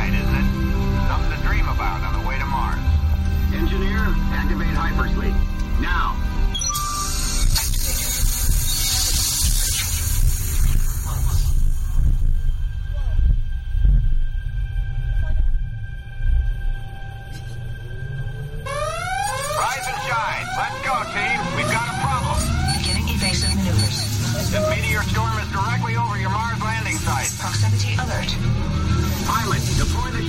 ride, isn't it? Something to dream about on the way to Mars. Engineer, activate hypersleep.